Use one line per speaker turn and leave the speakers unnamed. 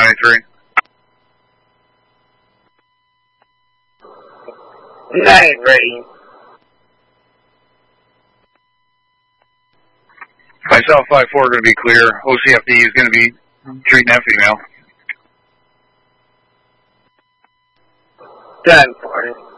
93.
93.
Myself, 5-4 going to be clear. OCFD is going to be treating that female.
10-40.